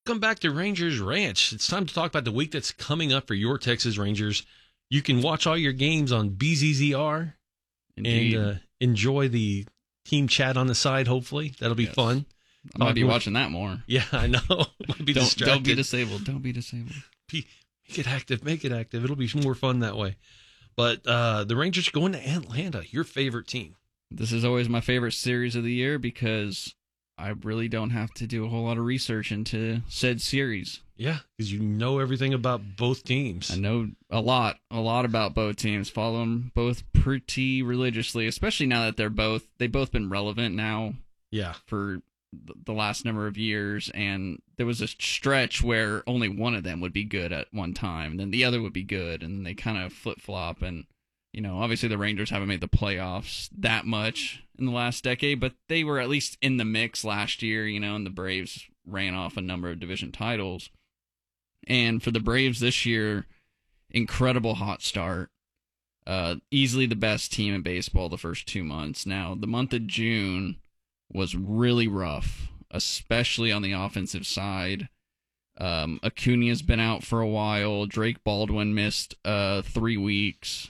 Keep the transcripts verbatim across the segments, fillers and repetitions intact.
Welcome back to Rangers Ranch. It's time to talk about the week that's coming up for your Texas Rangers. You can watch all your games on B Z Z R Indeed. and uh, enjoy the team chat on the side, hopefully. That'll be Yes. fun. I might be Talking- watching that more. Yeah, I know. Might be Don't, distracted. don't be disabled. Don't be disabled. Be- Make it active. Make it active. It'll be more fun that way. But uh, the Rangers are going to Atlanta, your favorite team. This is always my favorite series of the year because I really don't have to do a whole lot of research into said series. Yeah, because you know everything about both teams. I know a lot, a lot about both teams. Follow them both pretty religiously, especially now that they're both, they've both been relevant now Yeah. for the last number of years, and there was a stretch where only one of them would be good at one time, and then the other would be good, and they kind of flip-flop, and, you know, obviously the Rangers haven't made the playoffs that much in the last decade, but they were at least in the mix last year, you know, and the Braves ran off a number of division titles. And for the Braves this year, incredible hot start. Uh, easily the best team in baseball the first two months. Now, the month of June was really rough, especially on the offensive side. Um, Acuna's been out for a while. Drake Baldwin missed uh, three weeks.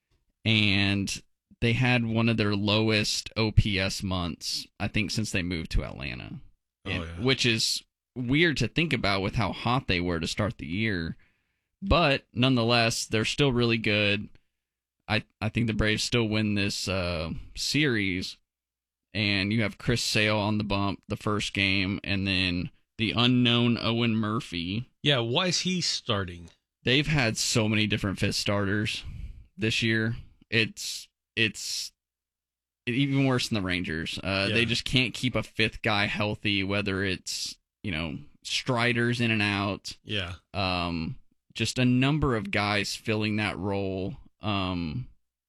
And they had one of their lowest O P S months, I think, since they moved to Atlanta. Oh, And- yeah. Which is weird to think about with how hot they were to start the year. But nonetheless, they're still really good. I, I think the Braves still win this uh, series. And you have Chris Sale on the bump the first game, and then the unknown Owen Murphy. Yeah, why is he starting? They've had so many different fifth starters this year. It's it's even worse than the Rangers. Uh, Yeah. They just can't keep a fifth guy healthy, whether it's, you know, Striders in and out. Yeah. Um, just a number of guys filling that role. Um,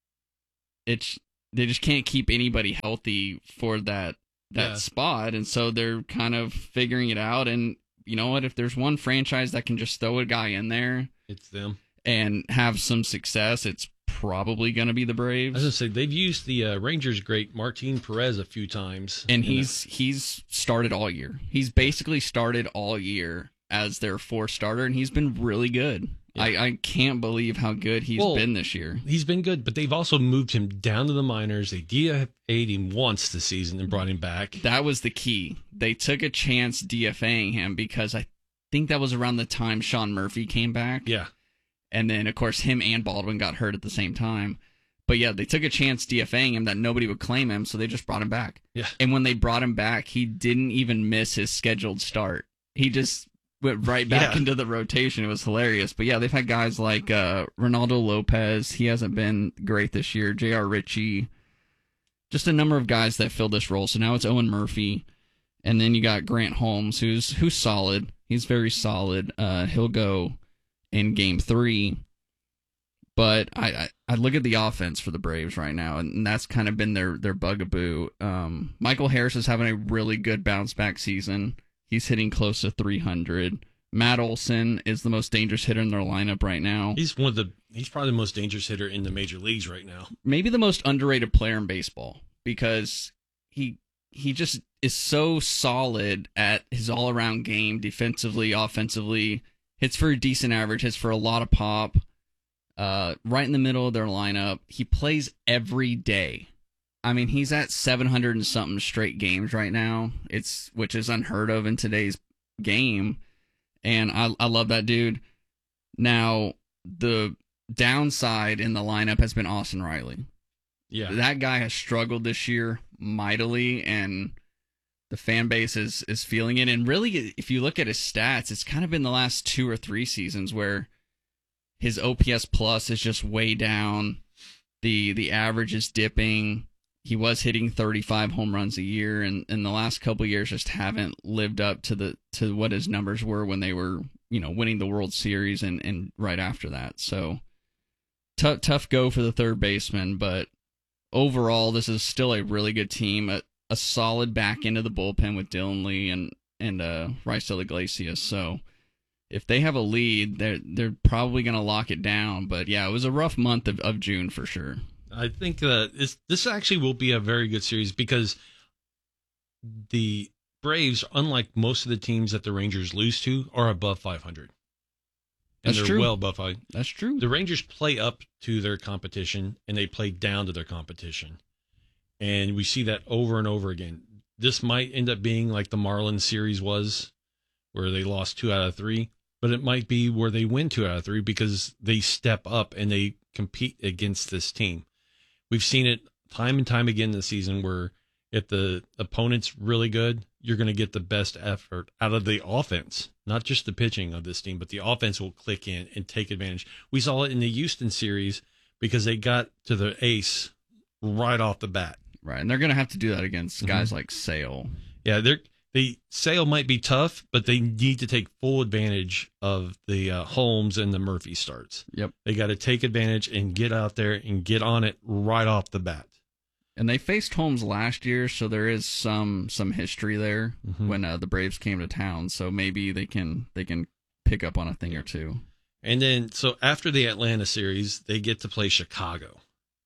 it's they just can't keep anybody healthy for that that Yeah. spot, and so they're kind of figuring it out. And you know what? If there's one franchise that can just throw a guy in there It's them. and have some success, it's probably going to be the I was Braves. going to say, they've used the uh, Rangers great Martin Perez a few times. And in he's he's started all year. He's basically started all year as their fourth starter, and he's been really good. Yeah. I, I can't believe how good he's Well, been this year. He's been good, but they've also moved him down to the minors. They D F A'd him once this season and brought him back. That was the key. They took a chance DFAing him because I think that was around the time Sean Murphy came back. Yeah. And then, of course, him and Baldwin got hurt at the same time. But yeah, they took a chance DFAing him that nobody would claim him, so they just brought him back. Yeah. And when they brought him back, he didn't even miss his scheduled start. He just went right back Yeah. into the rotation. It was hilarious. But yeah, they've had guys like uh, Ronaldo Lopez. He hasn't been great this year. J R. Ritchie. Just a number of guys that fill this role. So now it's Owen Murphy. And then you got Grant Holmes, who's who's solid. He's very solid. Uh, he'll go in game three. But I, I, I look at the offense for the Braves right now, and that's kind of been their, their bugaboo. Um, Michael Harris is having a really good bounce back season. He's hitting close to three hundred. Matt Olson is the most dangerous hitter in their lineup right now. He's one of the, he's probably the most dangerous hitter in the major leagues right now. Maybe the most underrated player in baseball because he he just is so solid at his all-around game, defensively, offensively. Hits for a decent average, hits for a lot of pop. Uh, right in the middle of their lineup. He plays every day. I mean, he's at seven hundred and something straight games right now. It's which is unheard of in today's game. And I I love that dude. Now, the downside in the lineup has been Austin Riley. Yeah. That guy has struggled this year mightily, and the fan base is, is feeling it. And really, if you look at his stats, it's kind of been the last two or three seasons where his O P S plus is just way down. The the average is dipping. He was hitting thirty-five home runs a year, and, and the last couple of years just haven't lived up to the to what his numbers were when they were, you know, winning the World Series and, and right after that. So tough tough go for the third baseman, but overall, this is still a really good team. A, a solid back end of the bullpen with Dylan Lee and and uh, Raisel Iglesias. So if they have a lead, they're they're probably going to lock it down. But yeah, it was a rough month of, of June for sure. I think uh, this, this actually will be a very good series because the Braves, unlike most of the teams that the Rangers lose to, are above five hundred. And That's they're true. well above five hundred. That's true. The Rangers play up to their competition, and they play down to their competition. And we see that over and over again. This might end up being like the Marlins series was, where they lost two out of three. But it might be where they win two out of three because they step up and they compete against this team. We've seen it time and time again this season where if the opponent's really good, you're going to get the best effort out of the offense, not just the pitching of this team, but the offense will click in and take advantage. We saw it in the Houston series because they got to the ace right off the bat. Right, and they're going to have to do that against Mm-hmm. guys like Sale. Yeah, they're the Sale might be tough, but they need to take full advantage of the uh, Holmes and the Murphy starts. Yep. They got to take advantage and get out there and get on it right off the bat. And they faced Holmes last year, so there is some some history there Mhm. when uh, the Braves came to town. So maybe they can they can pick up on a thing or two. And then, so after the Atlanta series, they get to play Chicago,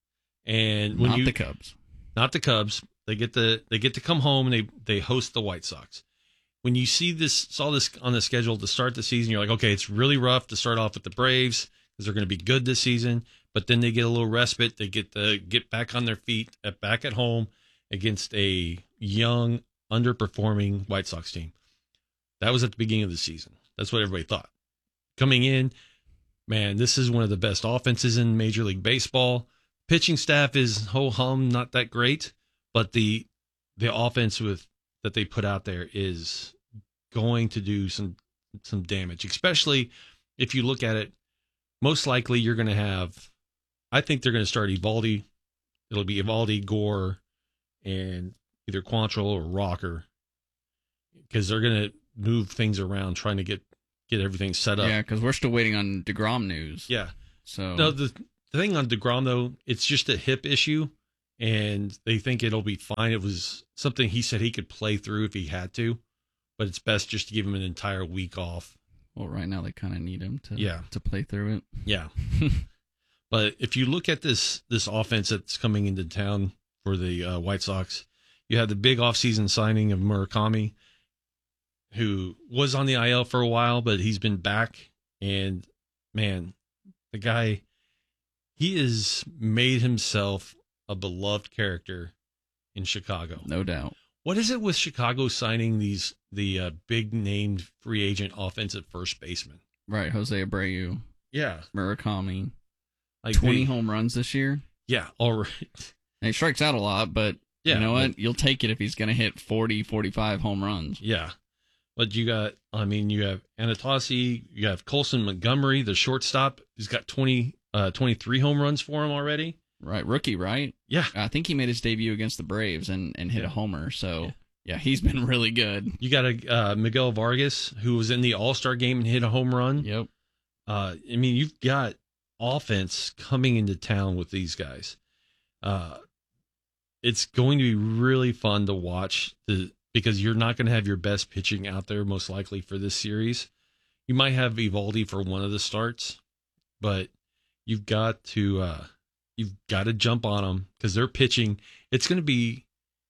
and when Not you the Cubs. not the Cubs, they get to they get to come home and they they host the White Sox. When you see this, saw this on the schedule to start the season, you're like, okay, it's really rough to start off with the Braves because they're going to be good this season. But then they get a little respite. They get to get back on their feet, at, back at home against a young, underperforming White Sox team. That was at the beginning of the season. That's what everybody thought. Coming in, man, this is one of the best offenses in Major League Baseball. Pitching staff is ho-hum, not that great, but the the offense with that they put out there is going to do some some damage, especially if you look at it. Most likely you're going to have, I think they're going to start Evaldi. It'll be Evaldi, Gore, and either Quantrill or Rocker because they're going to move things around trying to get, get everything set up. Yeah, because we're still waiting on DeGrom news. Yeah. So No, the, the thing on DeGrom, though, it's just a hip issue, and they think it'll be fine. It was something he said he could play through if he had to, but it's best just to give him an entire week off. well, right now they kind of need him to Yeah. to play through it. Yeah. But if you look at this this offense that's coming into town for the uh, White Sox, you have the big offseason signing of Murakami, who was on the I L for a while, but he's been back. And, man, the guy, he has made himself a beloved character in Chicago. No doubt. What is it with Chicago signing these the uh, big-named free agent offensive first baseman? Right, Jose Abreu, Yeah. Murakami, Like twenty they- home runs this year. Yeah, all right. And he strikes out a lot, but Yeah, you know what? but- You'll take it if he's going to hit forty, forty-five home runs. Yeah. But you got, I mean, you have Anatasi, you have Colson Montgomery, the shortstop. He's got twenty, uh, twenty-three home runs for him already. Right, rookie, right? Yeah. I think he made his debut against the Braves and, and hit Yeah. a homer. So, Yeah. yeah. he's been really good. You got a uh, Miguel Vargas, who was in the All-Star game and hit a home run. Yep. Uh, I mean, you've got offense coming into town with these guys. Uh, it's going to be really fun to watch the, because you're not going to have your best pitching out there most likely for this series. You might have Evaldi for one of the starts, but you've got to uh, you've got to jump on them because they're pitching. It's going to be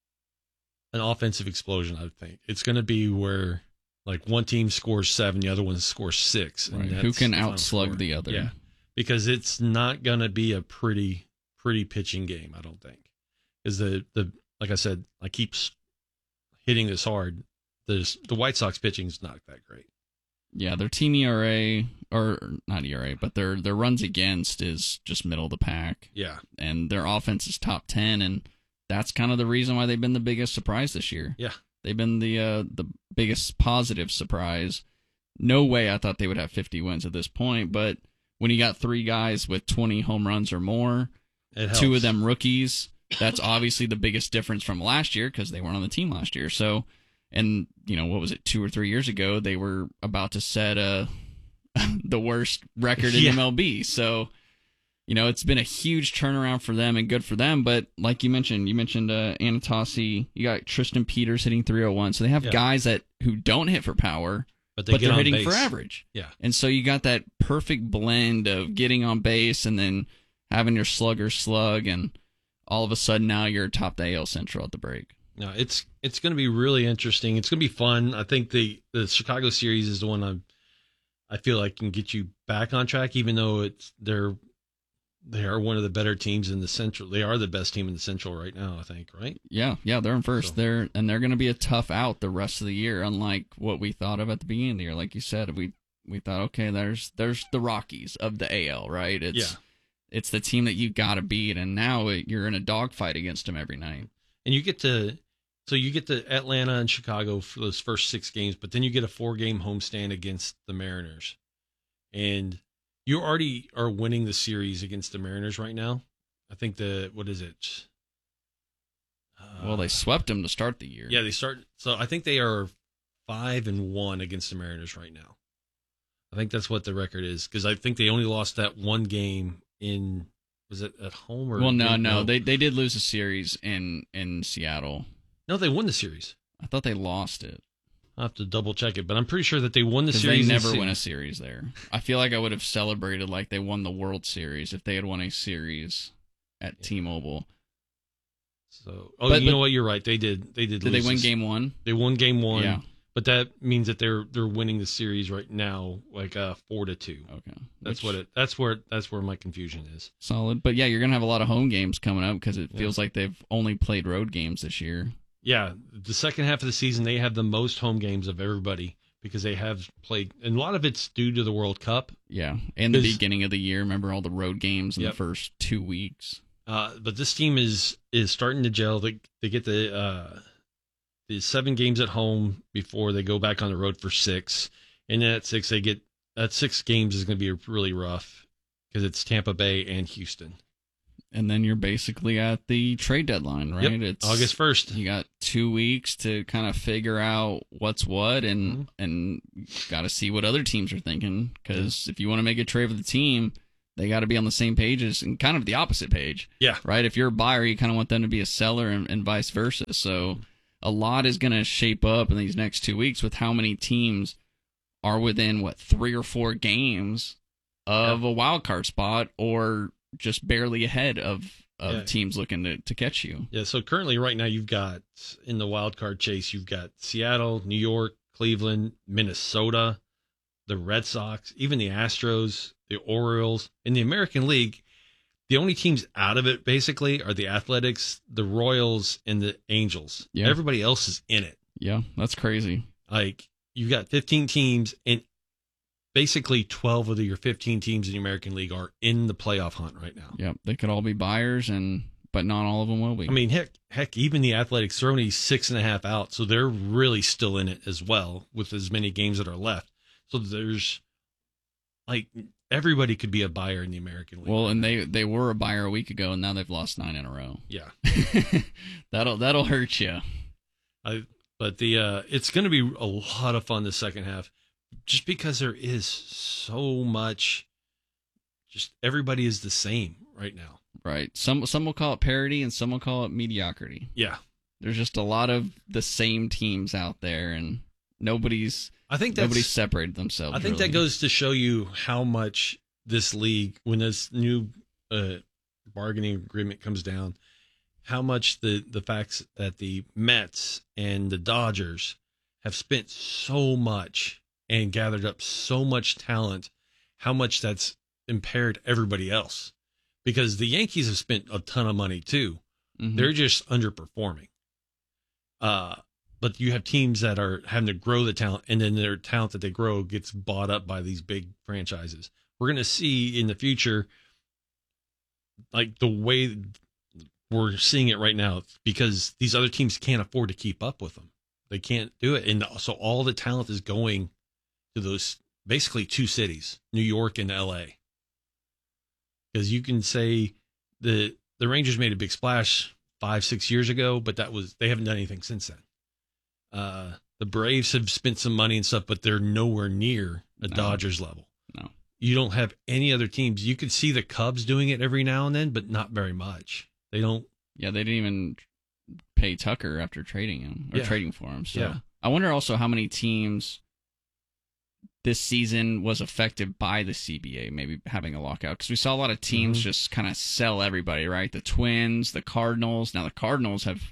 an offensive explosion. I think it's going to be where like one team scores seven, the other one scores six. and Right. that's Who can the final outslug score. the other? Yeah, because it's not going to be a pretty pretty pitching game. I don't think because the the like I said, I keep s- hitting this hard. The the White Sox pitching is not that great. Yeah, their team E R A, or not E R A, but their their runs against is just middle of the pack. Yeah, And their offense is top ten, and that's kind of the reason why they've been the biggest surprise this year. yeah, They've been the uh, the biggest positive surprise. No way I thought they would have fifty wins at this point, but when you got three guys with twenty home runs or more, it helps. two of them rookies, that's obviously the biggest difference from last year because they weren't on the team last year. So, and you know, what was it, two or three years ago, they were about to set a the worst record in Yeah. M L B. So, you know, it's been a huge turnaround for them and good for them. But like you mentioned, you mentioned uh, Anatasi, you got Tristan Peters hitting three oh one. So they have Yeah. guys that who don't hit for power, but they but get they're on hitting base. for average. Yeah, And so you got that perfect blend of getting on base and then having your slugger slug, and all of a sudden now you're top the A L Central at the break. No, it's it's going to be really interesting. It's going to be fun. I think the the Chicago series is the one I'm I feel like can get you back on track, even though it's they're they are one of the better teams in the Central. They are the best team in the Central right now, I think, right? Yeah, yeah, they're in first. So. They're and they're going to be a tough out the rest of the year, unlike what we thought of at the beginning of the year. Like you said, we we thought, okay, there's there's the Rockies of the A L, right? It's yeah. it's the team that you got to beat, and now it, you're in a dogfight against them every night. And you get to so you get to Atlanta and Chicago for those first six games, but then you get a four game homestand against the Mariners, and you already are winning the series against the Mariners right now. I think the what is it? Uh, Well, they swept them to start the year. Yeah, they start. So I think they are five and one against the Mariners right now. I think that's what the record is because I think they only lost that one game in. Was it at home or? Well, no, no, they they did lose a series in in Seattle. No, they won the series. I thought they lost it. I'll have to double check it, but I'm pretty sure that they won the Because series. they in never Se- win a series there. I feel like I would have celebrated like they won the World Series if they had won a series at Yeah. T-Mobile. So, oh, But- you but- know what? You're right. They did. They did. Did they lose win this- game one? They won game one. Yeah. But that means that they're they're winning the series right now, like uh four to two. Okay. That's Which- what it. That's where that's where my confusion is. Solid. But yeah, you're going to have a lot of home games coming up because it Yeah. feels like they've only played road games this year. Yeah, the second half of the season they have the most home games of everybody because they have played, and a lot of it's due to the World Cup. Yeah. And the 'Cause- beginning of the year, remember all the road games in Yep. the first two weeks? Uh, but this team is is starting to gel. They they get the uh, the seven games at home before they go back on the road for six, and then at six they get at six games is going to be really rough because it's Tampa Bay and Houston. And then you're basically at the trade deadline, right? Yep, It's August first. You got two weeks to kind of figure out what's what, and Mm-hmm. and got to see what other teams are thinking. Because if you want to make a trade with the team, they got to be on the same page as and kind of the opposite page. Yeah. Right. If you're a buyer, you kind of want them to be a seller, and, and vice versa. So a lot is going to shape up in these next two weeks with how many teams are within what three or four games of Yeah. a wild card spot, or just barely ahead of, of Yeah. teams looking to, to catch you. Yeah, so currently right now you've got in the wild card chase, you've got Seattle, New York, Cleveland, Minnesota, the Red Sox, even the Astros, the Orioles. In the American League, the only teams out of it basically are the Athletics, the Royals, and the Angels. Yeah. Everybody else is in it. Yeah, that's crazy. Like you've got fifteen teams, and basically twelve of the, your fifteen teams in the American League are in the playoff hunt right now. Yep, they could all be buyers, and but not all of them will be. I mean, heck, heck, even the Athletics, they're only six and a half out, so they're really still in it as well with as many games that are left. So there's like everybody could be a buyer in the American League. well, and they they were a buyer a week ago, and now they've lost nine in a row. yeah, that'll that'll hurt you. I but the uh, it's going to be a lot of fun the second half, just because there is so much. Just everybody is the same right now. Right. Some some will call it parity, and some will call it mediocrity. Yeah, There's just a lot of the same teams out there, and nobody's I think that's nobody's separated themselves. I think really. that goes to show you how much this league, when this new uh, bargaining agreement comes down, how much the, the facts that the Mets and the Dodgers have spent so much and gathered up so much talent, how much that's impaired everybody else. Because the Yankees have spent a ton of money too. Mhm. They're just underperforming. Uh, but you have teams that are having to grow the talent, and then their talent that they grow gets bought up by these big franchises. We're going to see in the future, like the way we're seeing it right now, because these other teams can't afford to keep up with them. They can't do it. And so all the talent is going to those basically two cities, New York and L A. Because you can say the the Rangers made a big splash five, six years ago, but that was they haven't done anything since then. Uh, the Braves have spent some money and stuff, but they're nowhere near a No. Dodgers level. No. You don't have any other teams. You could see the Cubs doing it every now and then, but not very much. They don't. Yeah, they didn't even pay Tucker after trading him or Yeah. trading for him. So Yeah. I wonder also how many teams this season was affected by the C B A maybe having a lockout, because we saw a lot of teams Mhm. just kind of sell everybody, right? The Twins, the Cardinals. Now the Cardinals have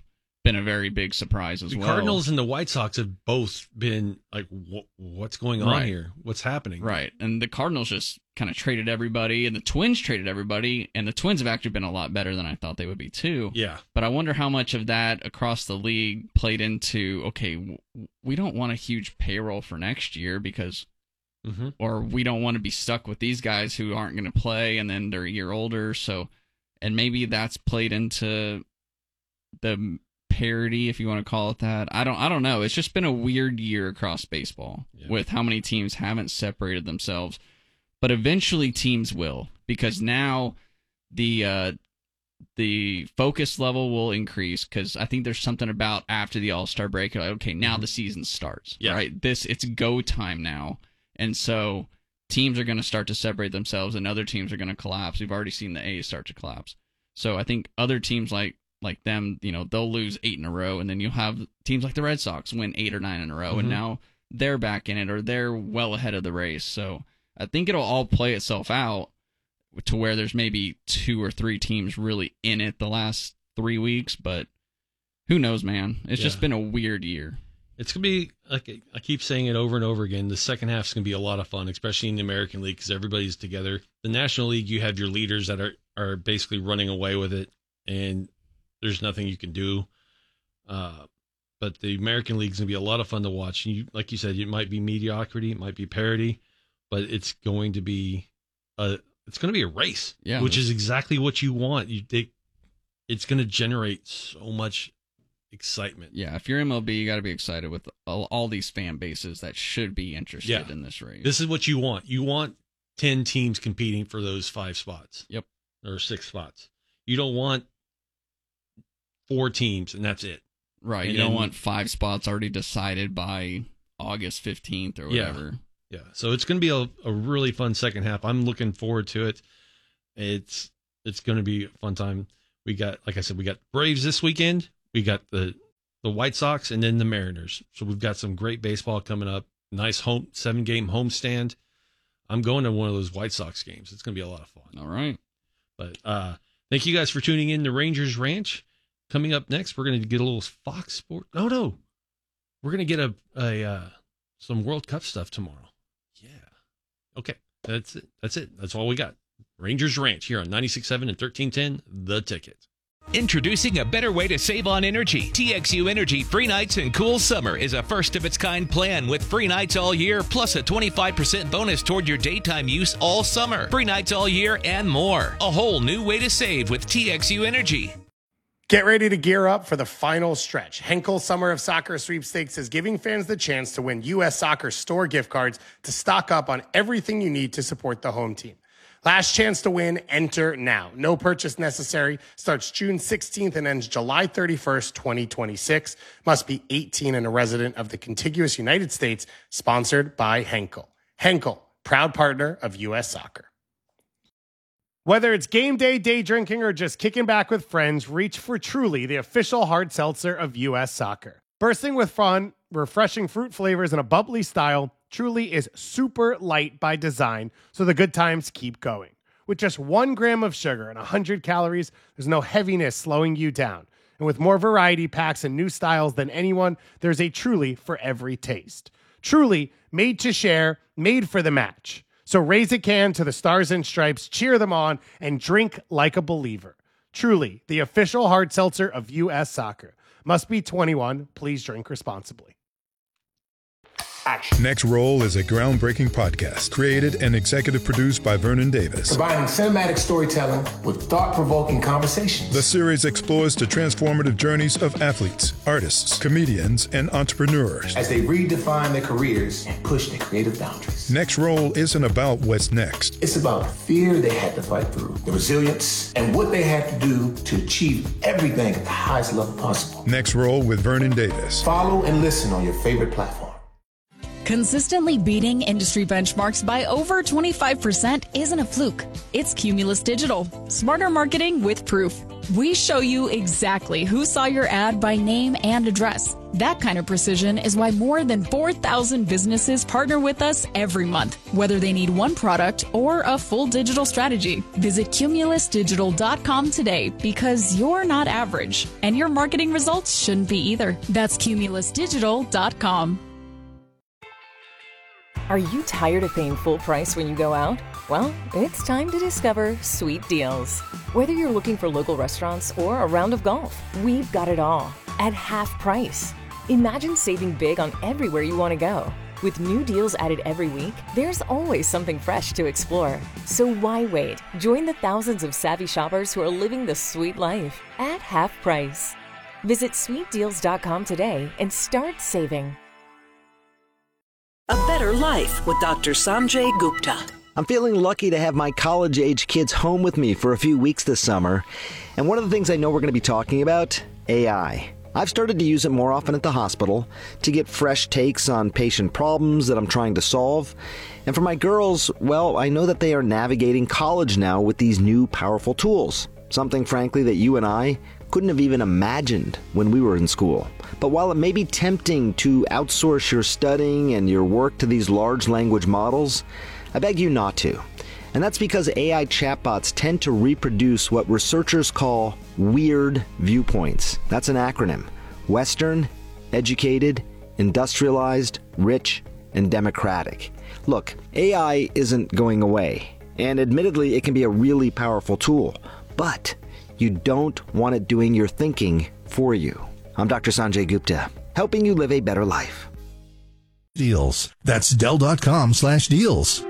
been a very big surprise as the well. The Cardinals and the White Sox have both been like, what's going on right. here? What's happening? Right. And the Cardinals just kind of traded everybody, and the Twins traded everybody, and the Twins have actually been a lot better than I thought they would be too. Yeah. But I wonder how much of that across the league played into, okay, we don't want a huge payroll for next year because, mm-hmm. or we don't want to be stuck with these guys who aren't going to play, and then they're a year older. So, and maybe that's played into the parity, if you want to call it that. I don't I don't know. It's just been a weird year across baseball yeah. with how many teams haven't separated themselves. But eventually teams will, because now the uh, the focus level will increase, because I think there's something about after the All-Star break, like, okay, now mm-hmm. the season starts. Yeah. Right? This it's go time now. And so teams are going to start to separate themselves, and other teams are going to collapse. We've already seen the A's start to collapse. So I think other teams like like them, you know, they'll lose eight in a row, and then you'll have teams like the Red Sox win eight or nine in a row, mm-hmm. and now they're back in it, or they're well ahead of the race. So I think it'll all play itself out to where there's maybe two or three teams really in it the last three weeks, but who knows, man? It's yeah. just been a weird year. It's going to be, like I keep saying it over and over again, the second half is going to be a lot of fun, especially in the American League, because everybody's together. The National League, you have your leaders that are, are basically running away with it, and there's nothing you can do. Uh, but the American League is going to be a lot of fun to watch. You, like you said, it might be mediocrity, it might be parity, but it's going to be a it's going to be a race, yeah, which is exactly what you want. You they, it's going to generate so much excitement. Yeah, if you're M L B, you got to be excited with all, all these fan bases that should be interested yeah. in this race. This is what you want. You want ten teams competing for those five spots. Yep, or six spots. You don't want four teams and that's it. Right. And you don't then, want five spots already decided by August fifteenth or whatever. Yeah. yeah. So it's going to be a, a really fun second half. I'm looking forward to it. It's it's going to be a fun time. We got, like I said, we got Braves this weekend. We got the the White Sox and then the Mariners. So we've got some great baseball coming up. Nice home seven game homestand. I'm going to one of those White Sox games. It's going to be a lot of fun. All right. But uh, thank you guys for tuning in to Rangers Ranch. Coming up next, we're going to get a little Fox Sport. Oh, no. We're going to get a, a uh, some World Cup stuff tomorrow. Yeah. Okay. That's it. That's it. That's all we got. Rangers Ranch here on ninety-six point seven and thirteen ten, The Ticket. Introducing a better way to save on energy. T X U Energy Free Nights and Cool Summer is a first-of-its-kind plan with free nights all year, plus a twenty-five percent bonus toward your daytime use all summer. Free nights all year and more. A whole new way to save with T X U Energy. Get ready to gear up for the final stretch. Henkel Summer of Soccer Sweepstakes is giving fans the chance to win U S Soccer store gift cards to stock up on everything you need to support the home team. Last chance to win, enter now. No purchase necessary. Starts June sixteenth and ends July thirty-first, twenty twenty-six. Must be eighteen and a resident of the contiguous United States. Sponsored by Henkel. Henkel, proud partner of U S Soccer. Whether it's game day, day drinking, or just kicking back with friends, reach for Truly, the official hard seltzer of U S Soccer. Bursting with fun, refreshing fruit flavors, and a bubbly style, Truly is super light by design, so the good times keep going. With just one gram of sugar and one hundred calories, there's no heaviness slowing you down. And with more variety packs and new styles than anyone, there's a Truly for every taste. Truly, made to share, made for the match. So raise a can to the Stars and Stripes, cheer them on, and drink like a believer. Truly, the official hard seltzer of U S Soccer. Must be twenty-one. Please drink responsibly. Action. Next Roll is a groundbreaking podcast created and executive produced by Vernon Davis. Combining cinematic storytelling with thought-provoking conversations. The series explores the transformative journeys of athletes, artists, comedians, and entrepreneurs as they redefine their careers and push their creative boundaries. Next Roll isn't about what's next. It's about the fear they had to fight through, the resilience, and what they had to do to achieve everything at the highest level possible. Next Roll with Vernon Davis. Follow and listen on your favorite platform. Consistently beating industry benchmarks by over twenty-five percent isn't a fluke. It's Cumulus Digital. Smarter marketing with proof. We show you exactly who saw your ad by name and address. That kind of precision is why more than four thousand businesses partner with us every month, whether they need one product or a full digital strategy. Visit Cumulus Digital dot com today because you're not average, and your marketing results shouldn't be either. That's Cumulus Digital dot com. Are you tired of paying full price when you go out? Well, it's time to discover Sweet Deals. Whether you're looking for local restaurants or a round of golf, we've got it all at half price. Imagine saving big on everywhere you want to go. With new deals added every week, there's always something fresh to explore. So why wait? Join the thousands of savvy shoppers who are living the sweet life at half price. Visit Sweet Deals dot com today and start saving. A Better Life with Doctor Sanjay Gupta. I'm feeling lucky to have my college-age kids home with me for a few weeks this summer. And one of the things I know we're going to be talking about, A I. I've started to use it more often at the hospital to get fresh takes on patient problems that I'm trying to solve. And for my girls, well, I know that they are navigating college now with these new powerful tools. Something, frankly, that you and I couldn't have even imagined when we were in school. But while it may be tempting to outsource your studying and your work to these large language models, I beg you not to. And that's because A I chatbots tend to reproduce what researchers call weird viewpoints. That's an acronym. Western, educated, industrialized, rich, and democratic. Look, A I isn't going away. And admittedly, it can be a really powerful tool. But you don't want it doing your thinking for you. I'm Doctor Sanjay Gupta, helping you live a better life. Deals. That's Dell.com slash deals.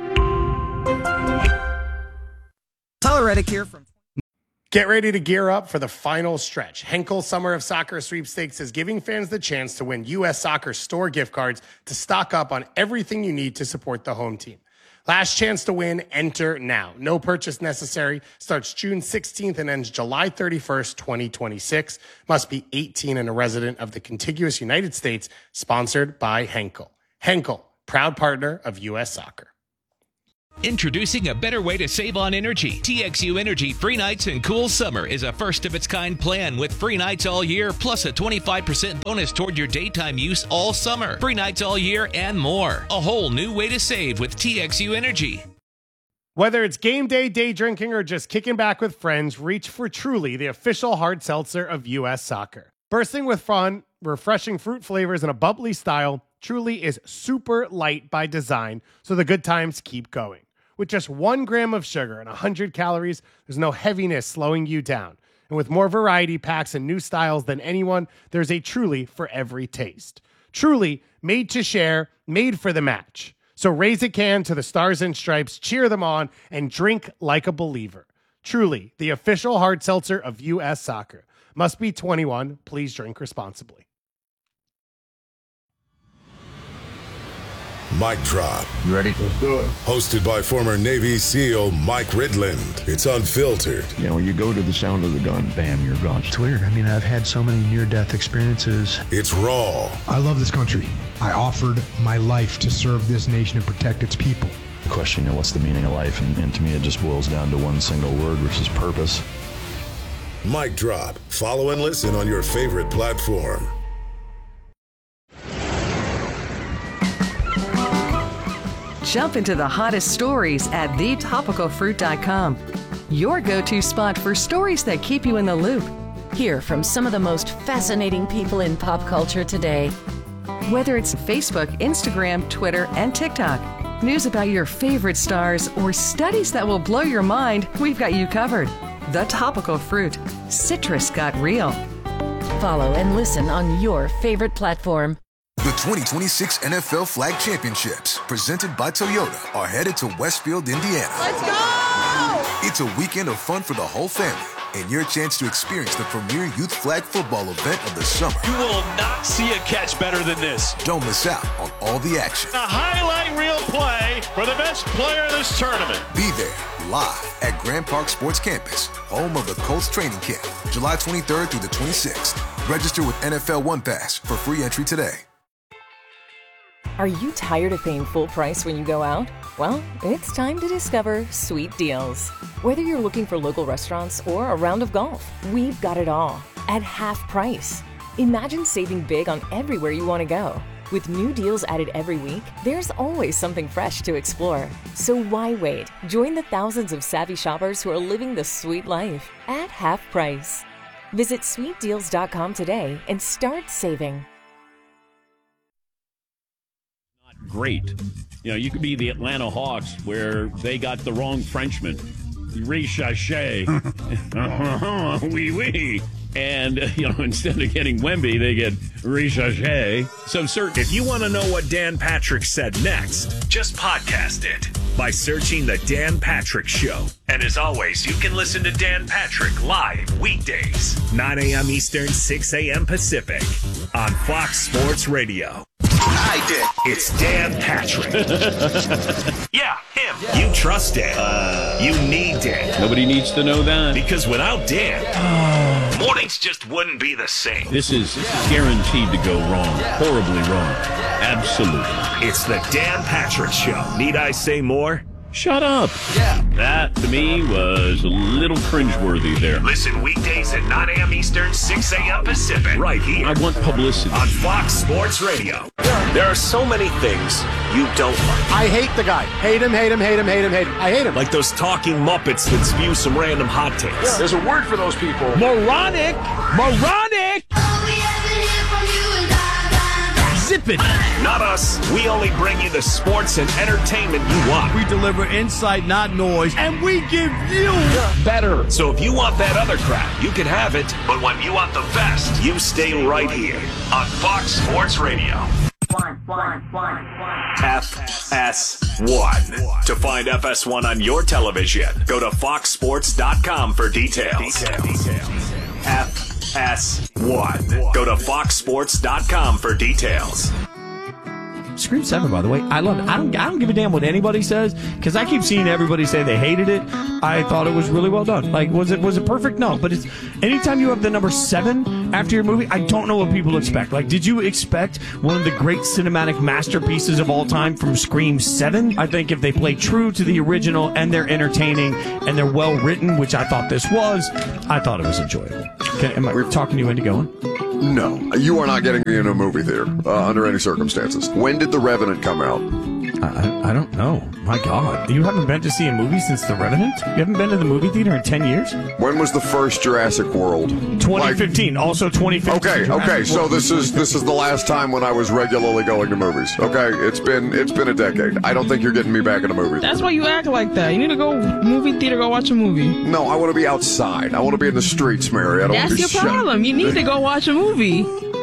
Tyler Reddick here from... Get ready to gear up for the final stretch. Henkel Summer of Soccer Sweepstakes is giving fans the chance to win U S Soccer store gift cards to stock up on everything you need to support the home team. Last chance to win, enter now. No purchase necessary. Starts June sixteenth and ends July thirty-first, twenty twenty-six. Must be eighteen and a resident of the contiguous United States. Sponsored by Henkel. Henkel, proud partner of U S Soccer. Introducing a better way to save on energy. T X U Energy Free Nights and Cool Summer is a first-of-its-kind plan with free nights all year, plus a twenty-five percent bonus toward your daytime use all summer. Free nights all year and more. A whole new way to save with T X U Energy. Whether it's game day, day drinking, or just kicking back with friends, reach for Truly, the official hard seltzer of U S Soccer. Bursting with fun, refreshing fruit flavors, and a bubbly style, Truly is super light by design, so the good times keep going. With just one gram of sugar and one hundred calories, there's no heaviness slowing you down. And with more variety packs and new styles than anyone, there's a Truly for every taste. Truly, made to share, made for the match. So raise a can to the Stars and Stripes, cheer them on, and drink like a believer. Truly, the official hard seltzer of U S Soccer. Must be twenty-one. Please drink responsibly. Mic Drop. You ready? Let's do it. Hosted by former Navy SEAL Mike Ridland. It's unfiltered. You know, when you go to the sound of the gun, bam, you're gone. It's weird. I mean, I've had so many near-death experiences. It's raw. I love this country. I offered my life to serve this nation and protect its people. The question, you know, what's the meaning of life? And, and to me, it just boils down to one single word, which is purpose. Mic Drop. Follow and listen on your favorite platform. Jump into the hottest stories at the topical fruit dot com. Your go-to spot for stories that keep you in the loop. Hear from some of the most fascinating people in pop culture today. Whether it's Facebook, Instagram, Twitter, and TikTok, news about your favorite stars, or studies that will blow your mind, we've got you covered. The Topical Fruit. Citrus got real. Follow and listen on your favorite platform. The twenty twenty-six N F L Flag Championships, presented by Toyota, are headed to Westfield, Indiana. Let's go! It's a weekend of fun for the whole family, and your chance to experience the premier youth flag football event of the summer. You will not see a catch better than this. Don't miss out on all the action. A highlight reel play for the best player in this tournament. Be there, live at Grand Park Sports Campus, home of the Colts training camp, July twenty-third through the twenty-sixth. Register with N F L One Pass for free entry today. Are you tired of paying full price when you go out? Well, it's time to discover sweet deals. Whether you're looking for local restaurants or a round of golf, we've got it all at half price. Imagine saving big on everywhere you want to go. With new deals added every week, there's always something fresh to explore. So why wait? Join the thousands of savvy shoppers who are living the sweet life at half price. Visit sweet deals dot com today and start saving. Great. You know, you could be the Atlanta Hawks where they got the wrong Frenchman. Richache. Oui, oui. And, uh, you know, instead of getting Wemby, they get Richache. So certain. If you want to know what Dan Patrick said next, just podcast it by searching The Dan Patrick Show. And as always, you can listen to Dan Patrick live weekdays, nine a.m. Eastern, six a.m. Pacific on Fox Sports Radio. I did. It's Dan Patrick. Yeah, him. Yeah. You trust Dan. Uh, you need Dan. Nobody needs to know that. Because without Dan, oh. mornings just wouldn't be the same. This is guaranteed to go wrong. Horribly wrong. Absolutely. It's the Dan Patrick Show. Need I say more? Shut up. Yeah. That, to me, was a little cringeworthy there. Listen weekdays at nine a.m. Eastern, six a.m. Pacific. Right here. I want publicity. On Fox Sports Radio. There are so many things you don't like. I hate the guy. Hate him, hate him, hate him, hate him, hate him. I hate him. Like those talking Muppets that spew some random hot takes. Yeah. There's a word for those people. Moronic. Moronic. Zip it. Not us. We only bring you the sports and entertainment you want. We deliver insight, not noise, and we give you better. So if you want that other crap, you can have it. But when you want the best, you stay right here on Fox Sports Radio. One, one, one, one. F S one. To find F S one on your television, go to fox sports dot com for details. Details. Details. F S one. Go to fox sports dot com for details. Scream seven, by the way, I love it. I don't, I don't give a damn what anybody says, because I keep seeing everybody say they hated it. I thought it was really well done. Like, was it was it perfect? No, but it's anytime you have the number seven after your movie, I don't know what people expect. Like, did you expect one of the great cinematic masterpieces of all time from Scream seven? I think if they play true to the original and they're entertaining and they're well written, which I thought this was, I thought it was enjoyable. Can, am I talking you into going? No, you are not getting me in a movie theater uh, under any circumstances. When did The Revenant come out? I, I don't know. My God. You haven't been to see a movie since The Revenant? You haven't been to the movie theater in ten years? When was the first Jurassic World? twenty fifteen. Like, also twenty fifteen. Okay, Jurassic okay. So World this is this is the last time when I was regularly going to movies. Okay, it's been it's been a decade. I don't think you're getting me back in a movie. That's why you act like that. You need to go movie theater, go watch a movie. No, I want to be outside. I want to be in the streets, Mary. I don't That's want to your be problem. shut. You need to go watch a movie.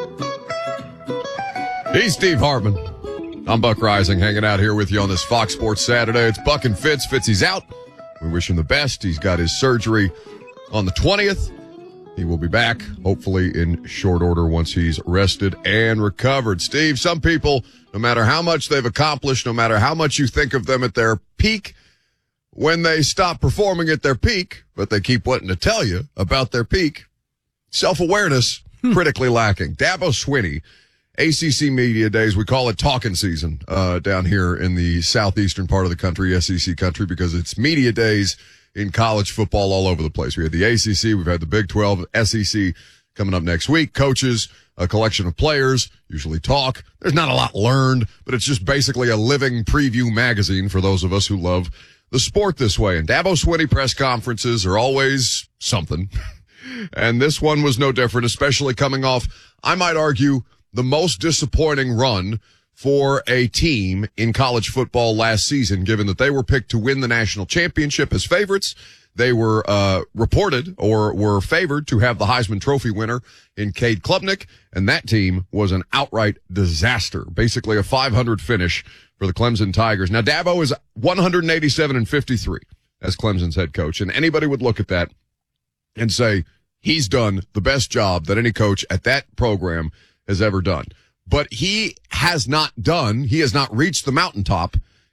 He's Steve Hartman. I'm Buck Rising, hanging out here with you on this Fox Sports Saturday. It's Buck and Fitz. Fitzy's out. We wish him the best. He's got his surgery on the twentieth. He will be back, hopefully in short order, once he's rested and recovered. Steve, some people, no matter how much they've accomplished, no matter how much you think of them at their peak, when they stop performing at their peak, but they keep wanting to tell you about their peak, self-awareness critically lacking. Dabo Swinney, A C C Media Days, we call it talking season uh, down here in the southeastern part of the country, S E C country, because it's media days in college football all over the place. We had the A C C, we've had the Big twelve, S E C coming up next week. Coaches, a collection of players, usually talk. There's not a lot learned, but it's just basically a living preview magazine for those of us who love the sport this way. And Dabo Swinney press conferences are always something. And this one was no different, especially coming off, I might argue, the most disappointing run for a team in college football last season, given that they were picked to win the national championship as favorites. They were uh reported or were favored to have the Heisman Trophy winner in Cade Klubnik, and that team was an outright disaster, basically a five hundred finish for the Clemson Tigers. Now, Dabo is one eighty-seven and fifty-three as Clemson's head coach, and anybody would look at that and say he's done the best job that any coach at that program has ever done. But he has not done, he has not reached the mountaintop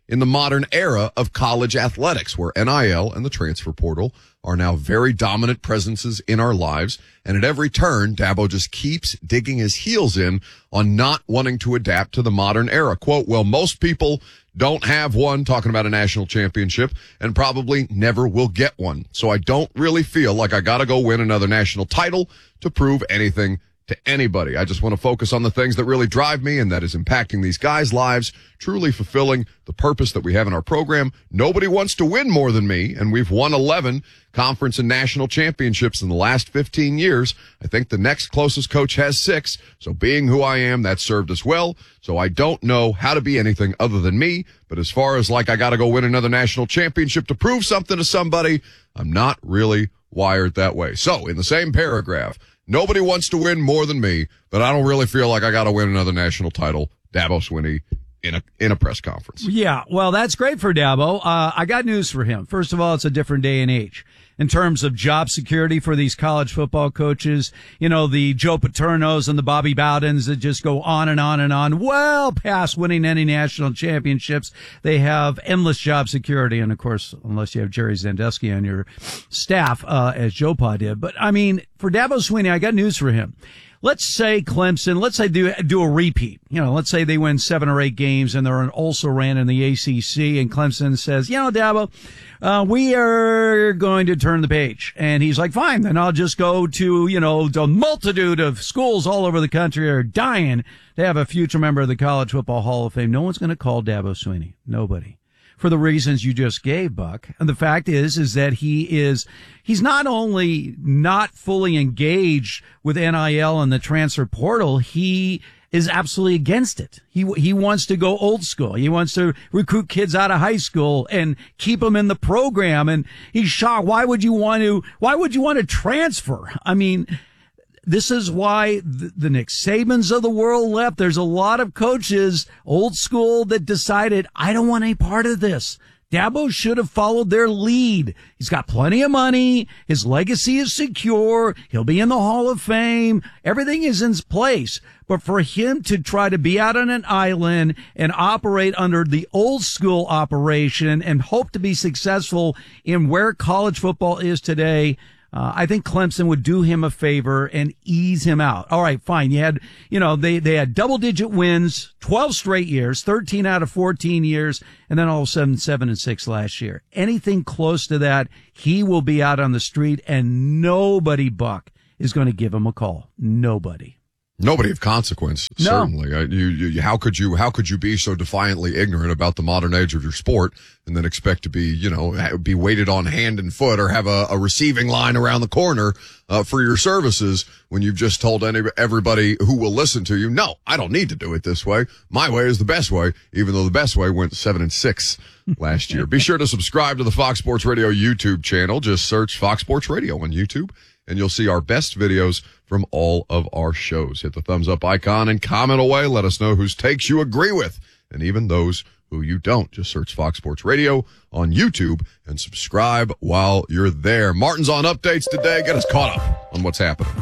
in the modern era of college athletics, where N I L and the transfer portal are now very dominant presences in our lives. And at every turn, Dabo just keeps digging his heels in on not wanting to adapt to the modern era. Quote, well, most people don't have one, talking about a national championship, and probably never will get one. So I don't really feel like I got to go win another national title to prove anything to anybody. I just want to focus on the things that really drive me, and that is impacting these guys' lives, truly fulfilling the purpose that we have in our program. Nobody wants to win more than me, and we've won eleven conference and national championships in the last fifteen years. I think the next closest coach has six, so being who I am, that served us well. So I don't know how to be anything other than me, but as far as like I got to go win another national championship to prove something to somebody, I'm not really wired that way. So in the same paragraph, nobody wants to win more than me, but I don't really feel like I got to win another national title. Dabo Swinney in a in a press conference. Yeah, well, that's great for Dabo. Uh, I got news for him. First of all, it's a different day and age in terms of job security for these college football coaches. You know, the Joe Paternos and the Bobby Bowdens that just go on and on and on, well past winning any national championships. They have endless job security. And of course, unless you have Jerry Sandusky on your staff, uh, as Joe Pa did. But I mean, for Dabo Swinney, I got news for him. Let's say Clemson, let's say do, do a repeat. You know, let's say they win seven or eight games and they're an also ran in the A C C, and Clemson says, you know, Dabo, uh, we are going to turn the page. And he's like, fine, then I'll just go to, you know, the multitude of schools all over the country are dying to have a future member of the College Football Hall of Fame. No one's going to call Dabo Swinney. Nobody. For the reasons you just gave, Buck. And the fact is, is that he is, he's not only not fully engaged with N I L and the transfer portal, he is absolutely against it. He, he wants to go old school. He wants to recruit kids out of high school and keep them in the program. And he's shocked. Why would you want to, why would you want to transfer? I mean, this is why the, the Nick Sabans of the world left. There's a lot of coaches, old school, that decided, I don't want any part of this. Dabo should have followed their lead. He's got plenty of money. His legacy is secure. He'll be in the Hall of Fame. Everything is in place. But for him to try to be out on an island and operate under the old school operation and hope to be successful in where college football is today, Uh, I think Clemson would do him a favor and ease him out. All right, fine. You had, you know, they, they had double digit wins, twelve straight years, thirteen out of fourteen years, and then all of a sudden seven and six last year. Anything close to that, he will be out on the street, and nobody, Buck, is going to give him a call. Nobody. Nobody of consequence, no. certainly. I, you, you, how could you, how could you be so defiantly ignorant about the modern age of your sport and then expect to be, you know, be waited on hand and foot or have a, a receiving line around the corner, uh, for your services when you've just told any, everybody who will listen to you, no, I don't need to do it this way. My way is the best way, even though the best way went seven and six last year. Be sure to subscribe to the Fox Sports Radio YouTube channel. Just search Fox Sports Radio on YouTube, and you'll see our best videos from all of our shows. Hit the thumbs up icon and comment away. Let us know whose takes you agree with, and even those who you don't. Just search Fox Sports Radio on YouTube and subscribe while you're there. Martin's on updates today. Get us caught up on what's happening.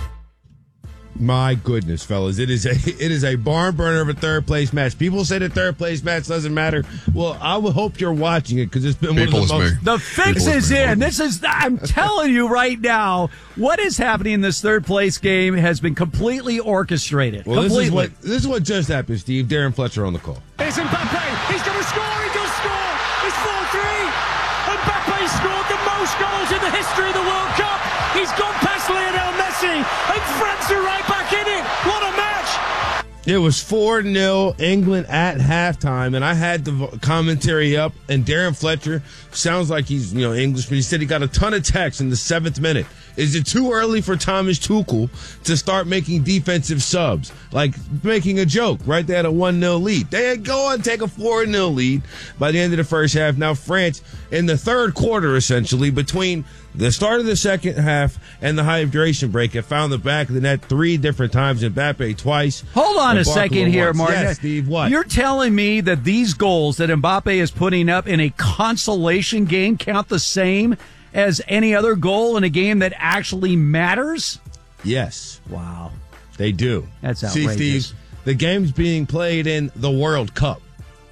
My goodness, fellas, it is a it is a barn burner of a third place match. People say the third place match doesn't matter. Well, I would hope you're watching it because it's been People one of the most. Me. The fix People is is in. This is. I'm telling you right now, what is happening in this third place game has been completely orchestrated. Well, completely. this is what this is what just happened, Steve. Darren Fletcher on the call. It's Mbappe. He's going to score. He does score. It's four three. Mbappe scored the most goals in the history of the World Cup. He's gone past Lionel Messi, and France are right back in it. What a match! It was four nil England at halftime, and I had the commentary up, and Darren Fletcher sounds like he's, you know, English, but he said he got a ton of texts in the seventh minute. Is it too early for Thomas Tuchel to start making defensive subs? Like making a joke, right? They had a one nil lead. They had go on take a four nil lead by the end of the first half. Now France, in the third quarter, essentially, between the start of the second half and the hydration break, have found the back of the net three different times, and Mbappe twice. Hold on a second here, once. Martin. Yes, Steve, what? You're telling me that these goals that Mbappe is putting up in a consolation game count the same as any other goal in a game that actually matters? Yes. Wow. They do. That's outrageous. See, Steve, the game's being played in the World Cup.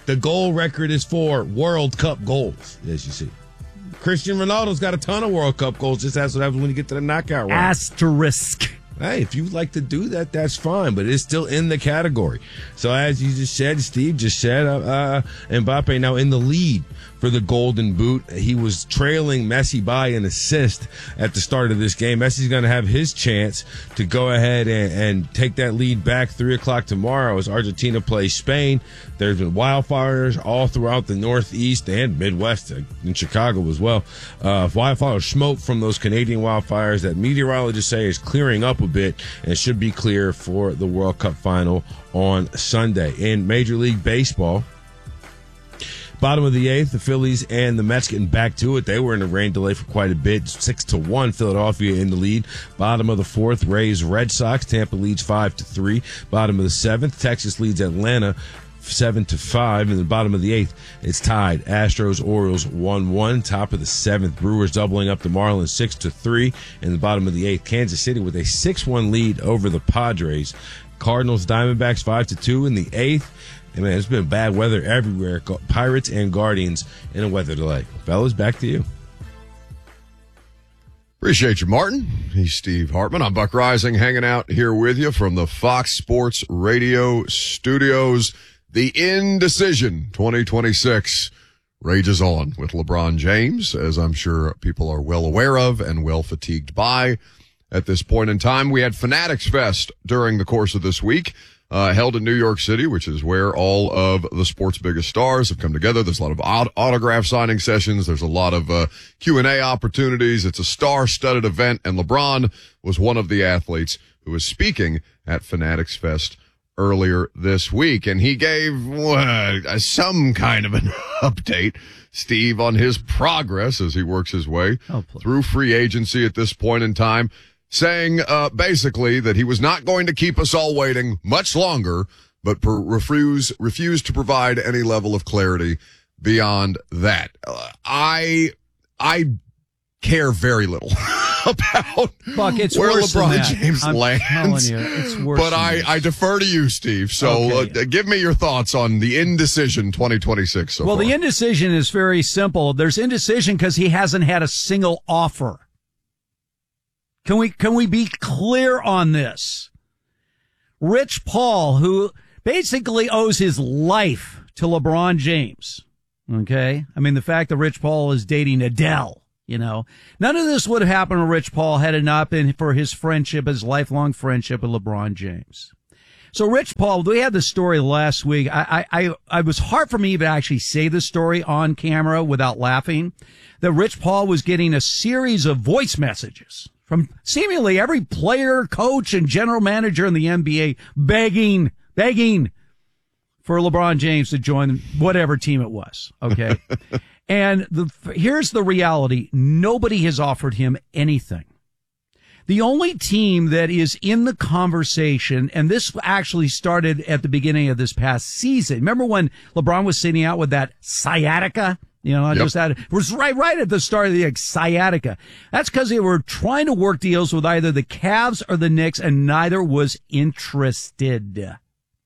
The goal record is for World Cup goals, as you see. Cristiano Ronaldo's got a ton of World Cup goals. Just that's what happens when you get to the knockout round. Asterisk. Hey, if you would like to do that, that's fine, but it's still in the category. So as you just said, Steve just said, uh, uh, Mbappe now in the lead for the Golden Boot. He was trailing Messi by an assist at the start of this game. Messi's going to have his chance to go ahead and, and take that lead back three o'clock tomorrow as Argentina plays Spain. There's been wildfires all throughout the Northeast and Midwest, in Chicago as well. Uh, wildfire smoke from those Canadian wildfires that meteorologists say is clearing up a bit and should be clear for the World Cup final on Sunday. In Major League Baseball, bottom of the eighth, the Phillies and the Mets getting back to it. They were in a rain delay for quite a bit. Six to one, Philadelphia in the lead. Bottom of the fourth, Rays, Red Sox. Tampa leads five to three. Bottom of the seventh, Texas leads Atlanta seven to five. In the bottom of the eighth, it's tied. Astros, Orioles one one. Top of the seventh, Brewers doubling up the Marlins six to three. In the bottom of the eighth, Kansas City with a six one lead over the Padres. Cardinals, Diamondbacks five to two in the eighth. And man, it's been bad weather everywhere. Pirates and Guardians in a weather delay. Fellas, back to you. Appreciate you, Martin. He's Steve Hartman. I'm Buck Rising, hanging out here with you from the Fox Sports Radio studios. The Indecision twenty twenty-six rages on with LeBron James, as I'm sure people are well aware of and well fatigued by. At this point in time, we had Fanatics Fest during the course of this week, uh, held in New York City, which is where all of the sport's biggest stars have come together. There's a lot of aut- autograph signing sessions. There's a lot of uh, Q and A opportunities. It's a star-studded event, and LeBron was one of the athletes who was speaking at Fanatics Fest earlier this week, and he gave uh, some kind of an update, Steve, on his progress as he works his way oh, through free agency at this point in time, saying uh, basically that he was not going to keep us all waiting much longer, but per- refuse refused to provide any level of clarity beyond that. Uh, I I care very little about Buck, it's where worse LeBron than that. James I'm lands. telling you, it's worse but than I, this. I defer to you, Steve. So Okay. uh, give me your thoughts on the Indecision twenty twenty-six so well, far. the indecision is very simple. There's indecision because he hasn't had a single offer. Can we can we be clear on this? Rich Paul, who basically owes his life to LeBron James, okay? I mean, the fact that Rich Paul is dating Adele, you know, none of this would have happened to Rich Paul had it not been for his friendship, his lifelong friendship with LeBron James. So Rich Paul, we had the story last week. I, I, I, I was hard for me to actually say the story on camera without laughing, that Rich Paul was getting a series of voice messages from seemingly every player, coach, and general manager in the N B A begging, begging for LeBron James to join whatever team it was. Okay. And the, here's the reality. Nobody has offered him anything. The only team that is in the conversation, and this actually started at the beginning of this past season. Remember when LeBron was sitting out with that sciatica? You know, I Yep. just had, it was right, right at the start of the like, sciatica. That's because they were trying to work deals with either the Cavs or the Knicks, and neither was interested.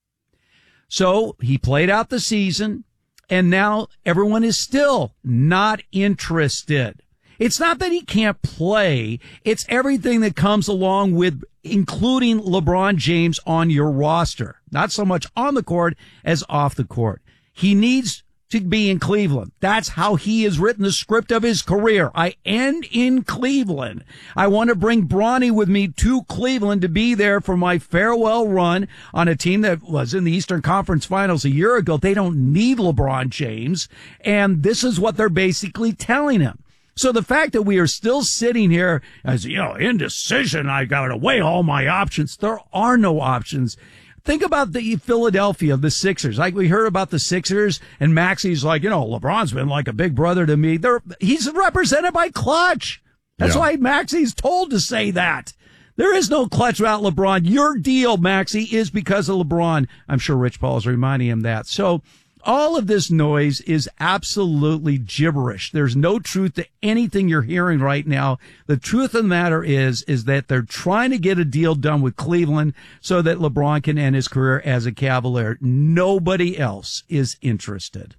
So he played out the season, and now everyone is still not interested. It's not that he can't play. It's everything that comes along with including LeBron James on your roster. Not so much on the court as off the court. He needs to be in Cleveland. That's how he has written the script of his career. I end in Cleveland. I want to bring Bronny with me to Cleveland to be there for my farewell run on a team that was in the Eastern Conference Finals a year ago. They don't need LeBron James. And this is what they're basically telling him. So the fact that we are still sitting here as, you know, indecision, I got to weigh all my options. There are no options. Think about the Philadelphia, the Sixers. Like we heard about the Sixers, and Maxi's like, you know, LeBron's been like a big brother to me. They're, he's represented by Clutch. That's Yeah. why Maxi's told to say that. There is no Clutch without LeBron. Your deal, Maxi, is because of LeBron. I'm sure Rich Paul's reminding him that. So all of this noise is absolutely gibberish. There's no truth to anything you're hearing right now. The truth of the matter is, is that they're trying to get a deal done with Cleveland so that LeBron can end his career as a Cavalier. Nobody else is interested.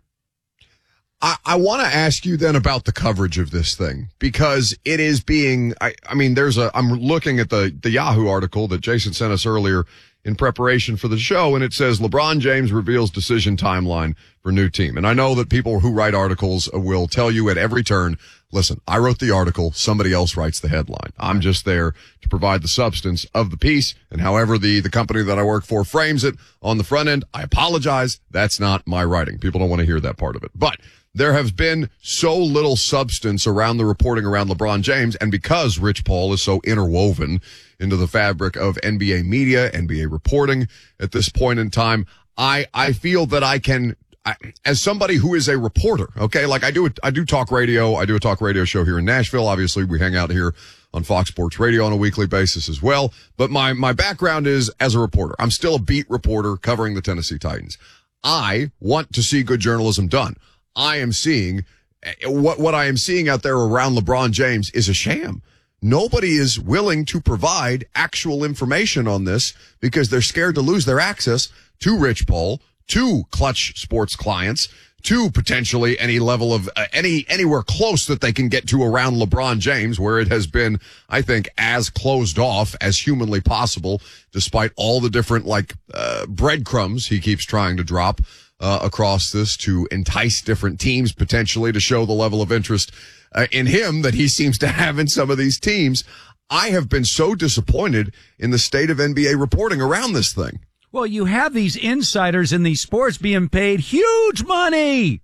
I, I want to ask you then about the coverage of this thing, because it is being, I, I mean, there's a, I'm looking at the, the Yahoo article that Jason sent us earlier in preparation for the show, and it says LeBron James reveals decision timeline for new team. And I know that people who write articles will tell you at every turn, listen, I wrote the article, somebody else writes the headline. I'm just there to provide the substance of the piece, and however the, the company that I work for frames it on the front end, I apologize. That's not my writing. People don't want to hear that part of it. But there has been so little substance around the reporting around LeBron James, and because Rich Paul is so interwoven into the fabric of N B A media, N B A reporting at this point in time, I, I feel that I can, I, as somebody who is a reporter, okay, like I do, I do talk radio, I do a talk radio show here in Nashville. Obviously, we hang out here on Fox Sports Radio on a weekly basis as well. But my, my background is as a reporter. I'm still a beat reporter covering the Tennessee Titans. I want to see good journalism done. I am seeing what, what I am seeing out there around LeBron James is a sham. Nobody is willing to provide actual information on this because they're scared to lose their access to Rich Paul, to Clutch Sports clients, to potentially any level of uh, any anywhere close that they can get to around LeBron James, where it has been, I think, as closed off as humanly possible, despite all the different like uh, breadcrumbs he keeps trying to drop uh, across this to entice different teams potentially to show the level of interest uh, in him that he seems to have in some of these teams. I have been so disappointed in the state of N B A reporting around this thing. Well, you have these insiders in these sports being paid huge money,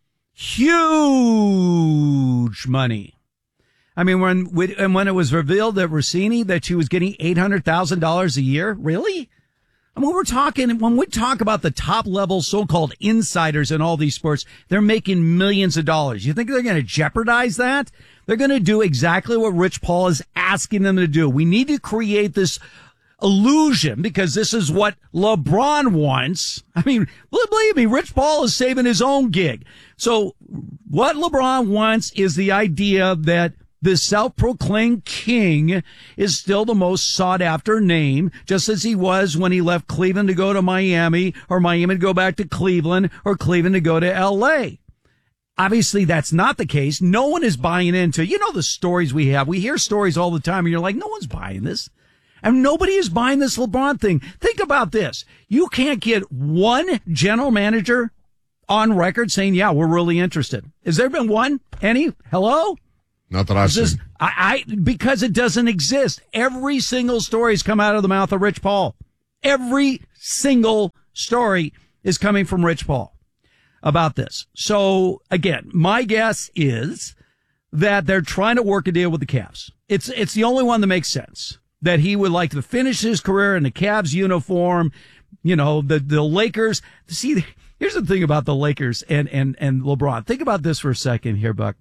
huge money. I mean, when and when it was revealed that Rossini, that she was getting eight hundred thousand dollars a year, really? I mean, we're talking, when we talk about the top level so-called insiders in all these sports, they're making millions of dollars. You think they're going to jeopardize that? They're going to do exactly what Rich Paul is asking them to do. We need to create this illusion, because this is what LeBron wants. I mean, believe me, Rich Paul is saving his own gig. So what LeBron wants is the idea that the self-proclaimed king is still the most sought-after name, just as he was when he left Cleveland to go to Miami, or Miami to go back to Cleveland, or Cleveland to go to L A. Obviously, that's not the case. No one is buying into, you know, the stories we have. We hear stories all the time, and you're like, no one's buying this. And nobody is buying this LeBron thing. Think about this. You can't get one general manager on record saying, yeah, we're really interested. Has there been one? Any? Hello? Not that I've this, seen. I, I, because it doesn't exist. Every single story has come out of the mouth of Rich Paul. Every single story is coming from Rich Paul about this. So again, my guess is that they're trying to work a deal with the Cavs. It's, it's the only one that makes sense. That he would like to finish his career in the Cavs uniform. You know, the, the Lakers. See, here's the thing about the Lakers and, and, and LeBron. Think about this for a second here, Buck.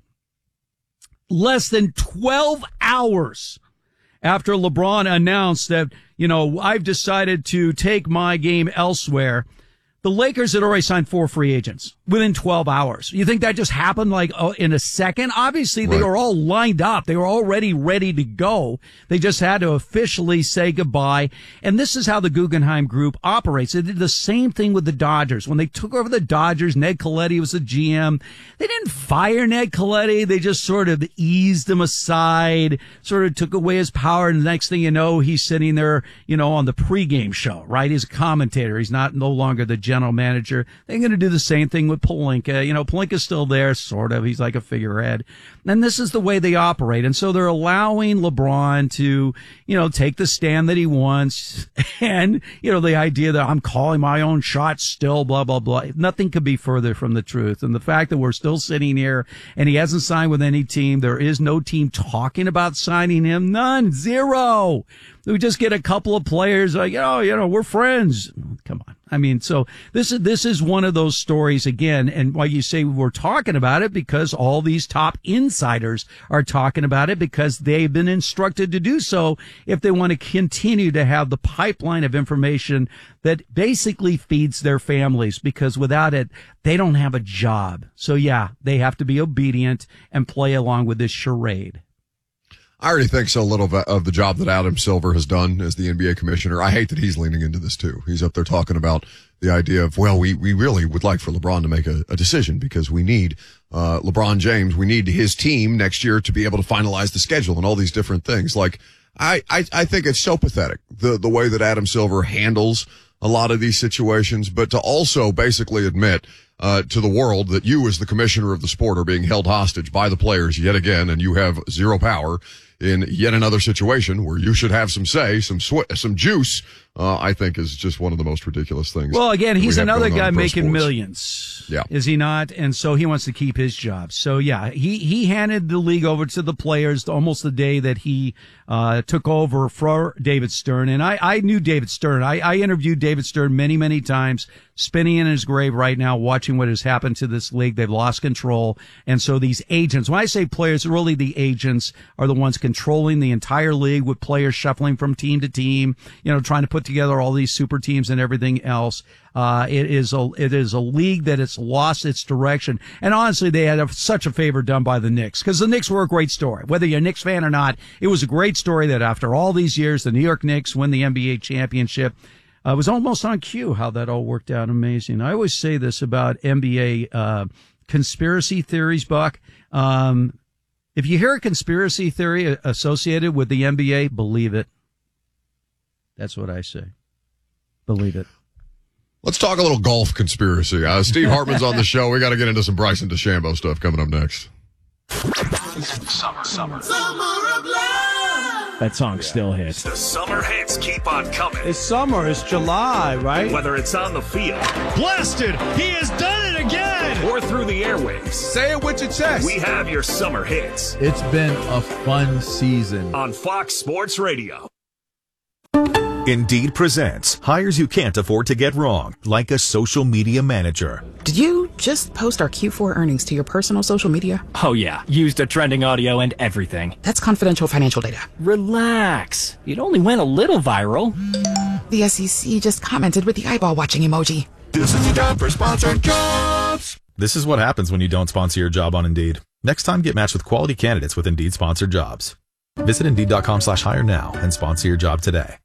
Less than twelve hours after LeBron announced that, you know, I've decided to take my game elsewhere, the Lakers had already signed four free agents within twelve hours. You think that just happened like oh, in a second? Obviously, they right. were all lined up. They were already ready to go. They just had to officially say goodbye. And this is how the Guggenheim Group operates. They did the same thing with the Dodgers. When they took over the Dodgers, Ned Colletti was the G M. They didn't fire Ned Colletti. They just sort of eased him aside, sort of took away his power. And the next thing you know, he's sitting there, you know, on the pregame show, right? He's a commentator. He's not no longer the general manager. They're going to do the same thing with Pelinka. You know, Pelinka's still there, sort of. He's like a figurehead. And this is the way they operate. And so they're allowing LeBron to, you know, take the stand that he wants. And, you know, the idea that I'm calling my own shots still, blah, blah, blah. Nothing could be further from the truth. And the fact that we're still sitting here and he hasn't signed with any team, there is no team talking about signing him. None. Zero. we just get a couple of players like, oh, you know, we're friends. Come on. I mean, so this is, this is one of those stories again. And why you say we're talking about it, because all these top insiders are talking about it because they've been instructed to do so if they want to continue to have the pipeline of information that basically feeds their families, because without it, they don't have a job. So yeah, they have to be obedient and play along with this charade. I already think so little of, of the job that Adam Silver has done as the N B A commissioner. I hate that he's leaning into this too. He's up there talking about the idea of, well, we, we really would like for LeBron to make a, a decision because we need, uh, LeBron James, we need his team next year to be able to finalize the schedule and all these different things. Like, I, I, I think it's so pathetic, the, the way that Adam Silver handles a lot of these situations, but to also basically admit, uh, to the world that you as the commissioner of the sport are being held hostage by the players yet again, and you have zero power in yet another situation where you should have some say, some sw- some juice, uh, I think is just one of the most ridiculous things. Well, again, he's we another guy making sports. millions. Yeah. Is he not? And so he wants to keep his job. So yeah, he, he handed the league over to the players almost the day that he, uh, took over for David Stern. And I, I knew David Stern. I, I interviewed David Stern many, many times, spinning in his grave right now, watching what has happened to this league. They've lost control. And so these agents, when I say players, really the agents are the ones controlling the entire league, with players shuffling from team to team, you know, trying to put together all these super teams and everything else. Uh, it is a, it is a league that has lost its direction. And honestly, they had a, such a favor done by the Knicks, because the Knicks were a great story. Whether you're a Knicks fan or not, it was a great story that after all these years, the New York Knicks win the N B A championship. Uh, it was almost on cue how that all worked out. Amazing. I always say this about N B A, uh, conspiracy theories, Buck. Um, if you hear a conspiracy theory associated with the N B A, believe it. That's what I say. Believe it. Let's talk a little golf conspiracy. Uh, Steve Hartman's on the show. We got to get into some Bryson DeChambeau stuff coming up next. Summer, summer. Summer of love. That song still hits. The summer hits keep on coming. It's summer. It's July, right? Whether it's on the field. Blasted! He has done it again! Or through the airwaves. Say it with your chest. We have your summer hits. It's been a fun season. On Fox Sports Radio. Indeed presents hires you can't afford to get wrong, like a social media manager. Did you just post our Q four earnings to your personal social media? Oh yeah, used a trending audio and everything. That's confidential financial data. Relax. It only went a little viral. The S E C just commented with the eyeball watching emoji. This is the time for sponsored jobs. This is what happens when you don't sponsor your job on Indeed. Next time, get matched with quality candidates with Indeed sponsored jobs. Visit Indeed.com slash hire now and sponsor your job today.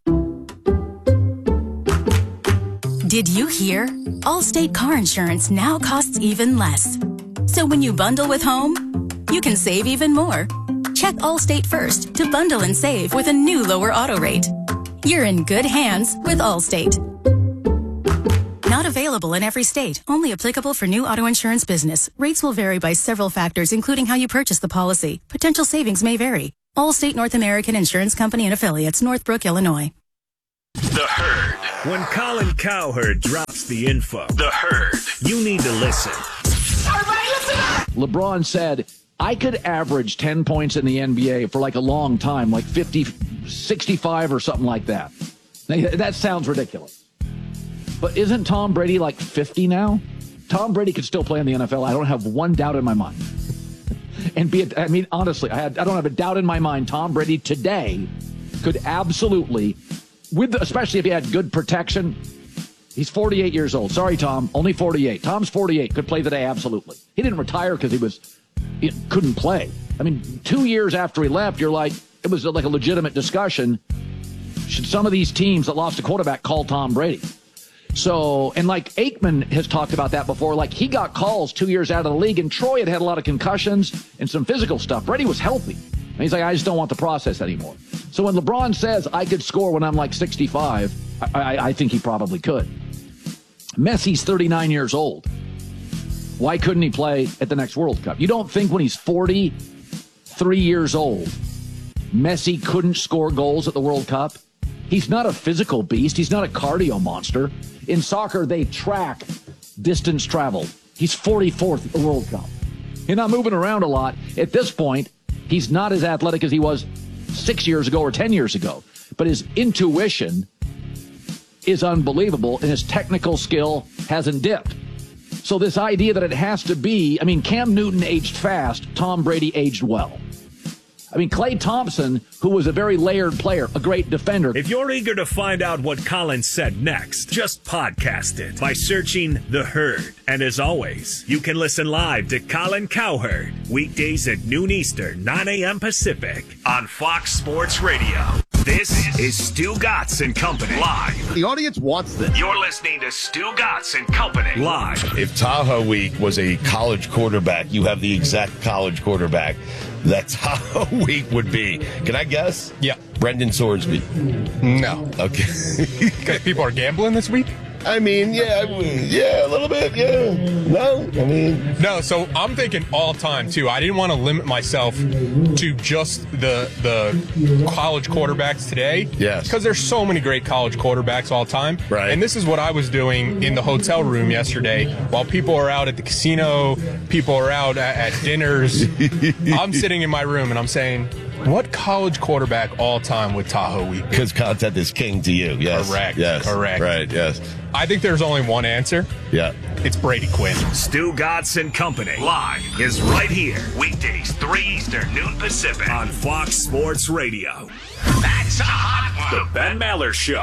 Did you hear? Allstate car insurance now costs even less. So when you bundle with home, you can save even more. Check Allstate first to bundle and save with a new lower auto rate. You're in good hands with Allstate. Not available in every state. Only applicable for new auto insurance business. Rates will vary by several factors, including how you purchase the policy. Potential savings may vary. Allstate North American Insurance Company and Affiliates, Northbrook, Illinois. The Herd. When Colin Cowherd drops the info, The Herd, you need to listen. Everybody listen up! LeBron said, I could average ten points in the N B A for like a long time, like fifty, sixty-five or something like that. Now, that sounds ridiculous. But isn't Tom Brady like fifty now? Tom Brady could still play in the N F L. I don't have one doubt in my mind. And be, I mean, honestly, I, had, I don't have a doubt in my mind. Tom Brady today could absolutely, with especially if he had good protection. He's forty-eight years old. Sorry, Tom, only forty-eight. Tom's forty-eight. Could play today, absolutely. He didn't retire because he was he couldn't play. I mean, two years after he left, you're like, it was like a legitimate discussion. Should some of these teams that lost a quarterback call Tom Brady? So, and like Aikman has talked about that before, like he got calls two years out of the league, and Troy had had a lot of concussions and some physical stuff. Brady was healthy. And he's like, I just don't want the process anymore. So when LeBron says I could score when I'm like sixty-five, I, I, I think he probably could. Messi's thirty-nine years old. Why couldn't he play at the next World Cup? You don't think when he's forty-three years old, Messi couldn't score goals at the World Cup? He's not a physical beast. He's not a cardio monster. In soccer, they track distance traveled. He's forty-fourth at the World Cup. He's not moving around a lot. At this point, he's not as athletic as he was six years ago or ten years ago. but his intuition is unbelievable, and his technical skill hasn't dipped. So this idea that it has to be, I mean, Cam Newton aged fast, Tom Brady aged well. I mean, Klay Thompson, who was a very layered player, a great defender. If you're eager to find out what Colin said next, just podcast it by searching The Herd. And as always, you can listen live to Colin Cowherd weekdays at noon Eastern, nine a.m. Pacific on Fox Sports Radio. This is Stu Gatz and Company live. The audience wants this. You're listening to Stu Gatz and Company live. If Tahoe Week was a college quarterback, you have the exact college quarterback that Tahoe Week would be. Can I guess? Yeah. Brendan Swordsby. No. Okay. Because people are gambling this week? I mean, yeah, yeah, a little bit, yeah. No, I mean. No, so I'm thinking all time, too. I didn't want to limit myself to just the the college quarterbacks today. Yes. Because there's so many great college quarterbacks all time. Right. And this is what I was doing in the hotel room yesterday. While people are out at the casino, people are out at, at dinners, I'm sitting in my room and I'm saying, what college quarterback all time would Tahoe Week? Because content is king to you, yes. Correct, yes. correct. Right, yes. I think there's only one answer. Yeah. It's Brady Quinn. Stu Gatz and Company live is right here. Weekdays, three Eastern, noon Pacific on Fox Sports Radio. That's a hot one. The Ben Maller Show.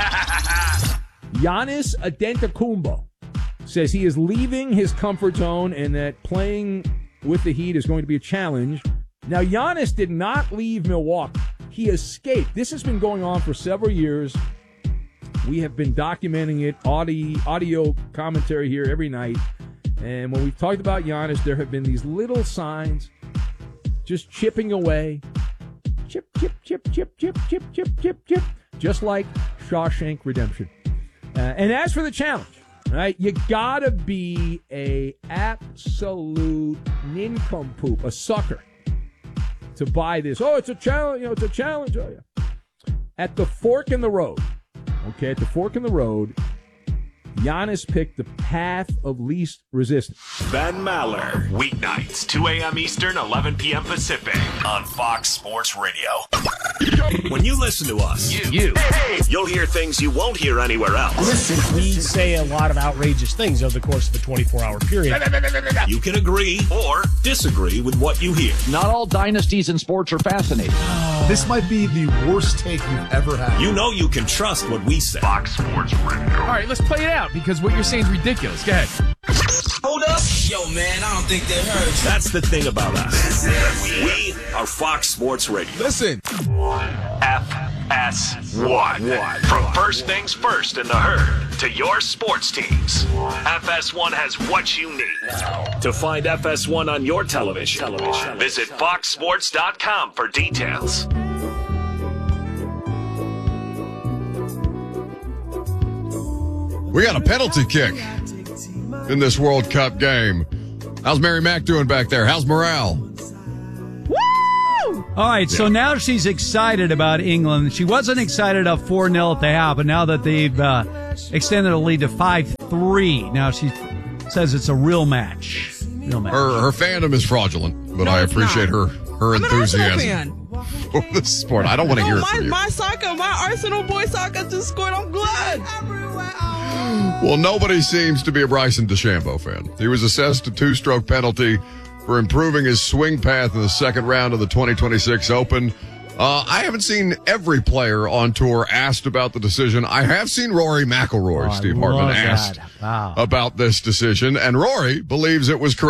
Giannis Antetokounmpo says he is leaving his comfort zone and that playing with the Heat is going to be a challenge. Now, Giannis did not leave Milwaukee. He escaped. This has been going on for several years. We have been documenting it, audio, audio commentary here every night. And when we've talked about Giannis, there have been these little signs just chipping away. Chip, chip, chip, chip, chip, chip, chip, chip, chip. Just like Shawshank Redemption. Uh, and as for the challenge, right, you gotta be a absolute nincompoop, a sucker, to buy this. Oh, it's a challenge. You know, it's a challenge. Oh, yeah. At the fork in the road, okay, at the fork in the road, Giannis picked the path of least resistance. Ben Maller, weeknights, two a.m. Eastern, eleven p.m. Pacific on Fox Sports Radio. When you listen to us, you, you you'll hear things you won't hear anywhere else. Listen, we say a lot of outrageous things over the course of a twenty-four hour period. You can agree or disagree with what you hear. Not all dynasties in sports are fascinating. This might be the worst take you've ever had. You know you can trust what we say. Fox Sports Radio. All right, let's play it out because what you're saying is ridiculous. Go ahead. Hold up. Yo, man, I don't think they heard you. That's the thing about us. We are Fox Sports Radio. Listen. F S one. From first things first in the herd to your sports teams, F S one has what you need. To find F S one on your television, visit fox sports dot com for details. We got a penalty kick in this World Cup game. How's Mary Mack doing back there? How's morale? Woo! All right, so now she's excited about England. She wasn't excited up four nil at the half, but now that they've uh, extended the lead to five three, now she says it's a real match. Real match. Her, her fandom is fraudulent, but No, I it's appreciate her, her I'm enthusiasm an Arsenal fan. for the sport. I don't want to No, hear it my, from you. my soccer, my Arsenal boy soccer just scored. I'm glad. Well, nobody seems to be a Bryson DeChambeau fan. He was assessed a two-stroke penalty for improving his swing path in the second round of the twenty twenty-six Open. Uh, I haven't seen every player on tour asked about the decision. I have seen Rory McIlroy, Oh, Steve I Hartman, love asked that. Wow. about this decision, and Rory believes it was correct.